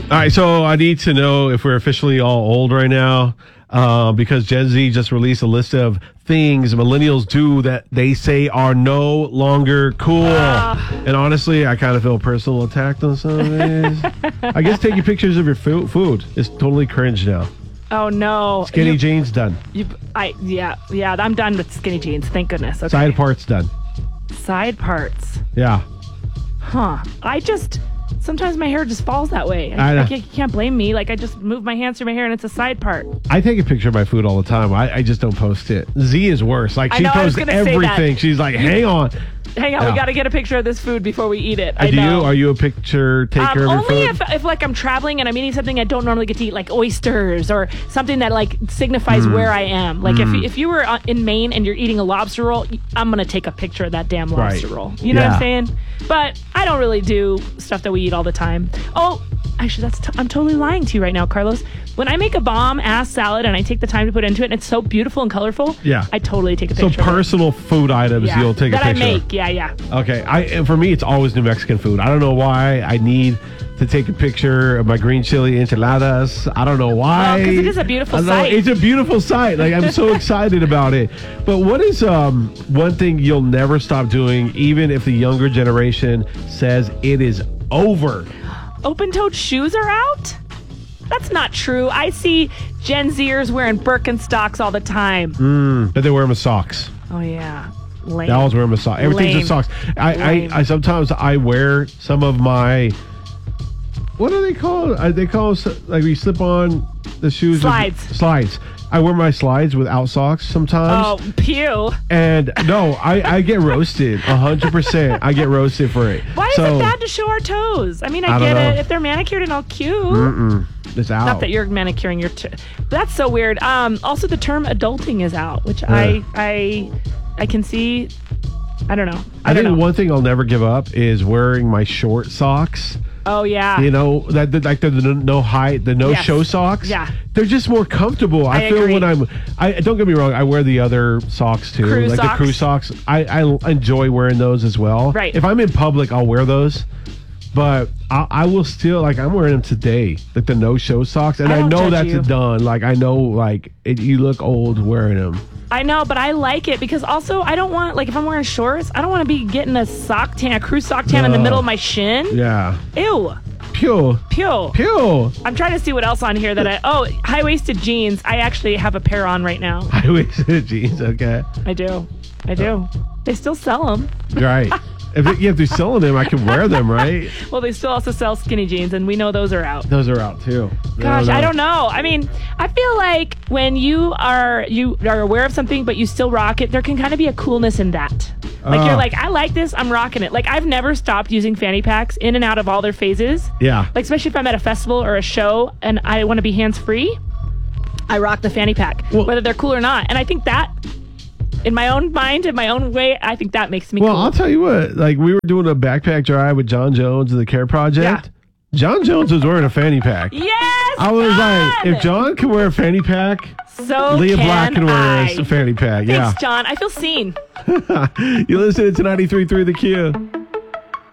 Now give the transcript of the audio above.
All right, so I need to know if we're officially all old right now, because Gen Z just released a list of things millennials do that they say are no longer cool. And honestly, I kind of feel personal attacked on some of these. I guess taking pictures of your food is totally cringe now. Oh no! Skinny jeans done. Yeah. I'm done with skinny jeans. Thank goodness. Okay. Side parts done. Side parts. Yeah. Huh. Sometimes my hair just falls that way. You can't blame me. Like, I just move my hands through my hair and it's a side part. I take a picture of my food all the time. I just don't post it. Z is worse. Like, she posts everything. She's like, hang on. Hang on, we got to get a picture of this food before we eat it. Are you a picture taker of your only food? if like I'm traveling and I'm eating something I don't normally get to eat, like oysters or something that like signifies where I am. Like if you were in Maine and you're eating a lobster roll, I'm gonna take a picture of that damn lobster roll. You know what I'm saying? But I don't really do stuff that we eat all the time. Oh, actually, I'm totally lying to you right now, Carlos. When I make a bomb-ass salad and I take the time to put into it and it's so beautiful and colorful, I totally take a picture. So personal food items you'll take a picture of. That I make, yeah. Okay, for me, it's always New Mexican food. I don't know why I need to take a picture of my green chili enchiladas. I don't know why. Because it is a beautiful sight. It's a beautiful sight. Like, I'm so excited about it. But what is one thing you'll never stop doing, even if the younger generation says it is over? Open-toed shoes are out? That's not true. I see Gen Zers wearing Birkenstocks all the time. But they wear them with socks. Oh, yeah. Lame. They always wear them with socks. Everything's with socks. I sometimes I wear some of my... What are they called? They call like we slip on the shoes. Slides. I wear my slides without socks sometimes. Oh, pew. And no, I get roasted 100%. I get roasted for it. Why is it bad to show our toes? I mean, I get it if they're manicured and all cute. It's out. Not that you're manicuring your toes. That's so weird. Also, the term adulting is out, which I can see. I don't know. I think one thing I'll never give up is wearing my short socks. Oh yeah, you know that like the no height, the no show socks. Yeah, they're just more comfortable. I feel agree. when I don't get me wrong, I wear the other socks too, the crew socks. I enjoy wearing those as well. Right. If I'm in public, I'll wear those, but I will still I'm wearing them today, like the no show socks, and I know that's done. Like I know you look old wearing them. I know, but I like it because also I don't want, if I'm wearing shorts, I don't want to be getting a crew sock tan in the middle of my shin. Yeah. Ew. Pew. I'm trying to see what else on here that high-waisted jeans. I actually have a pair on right now. High-waisted jeans, okay. I do. They still sell them. Right. If they're selling them, I can wear them, right? Well, they still also sell skinny jeans, and we know those are out. Those are out, too. Gosh, I don't know. I mean, I feel like when you are aware of something, but you still rock it, there can kind of be a coolness in that. Like, you're like, I like this, I'm rocking it. Like, I've never stopped using fanny packs in and out of all their phases. Yeah. Like, especially if I'm at a festival or a show, and I want to be hands-free, I rock the fanny pack, whether they're cool or not. And I think that... in my own mind, in my own way, I think that makes me cool. Well, I'll tell you what. Like, we were doing a backpack drive with John Jones and the Care Project. Yeah. John Jones was wearing a fanny pack. Yes, I was like, if John can wear a fanny pack, so Leah Black can wear a fanny pack. Thanks, John. I feel seen. You listening to 93.3 The Q.